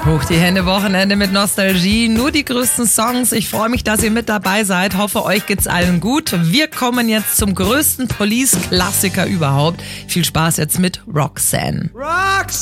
Hoch die Hände, Wochenende mit Nostalgie, nur die größten Songs. Ich freue mich, dass ihr mit dabei seid. Hoffe, euch geht's allen gut. Wir kommen jetzt zum größten Police-Klassiker überhaupt. Viel Spaß jetzt mit Roxanne.